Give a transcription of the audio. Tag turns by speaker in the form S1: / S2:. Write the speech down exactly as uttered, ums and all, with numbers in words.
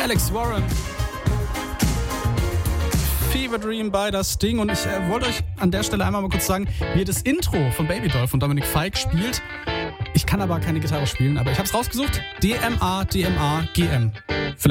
S1: Alex Warren. Fever Dream bei das Ding. Und ich äh, wollte euch an der Stelle einmal mal kurz sagen, wie ihr das Intro von Baby Doll von Dominik Fike spielt. Ich kann aber keine Gitarre spielen, aber ich habe es rausgesucht. D M A, D M A, G M. Vielleicht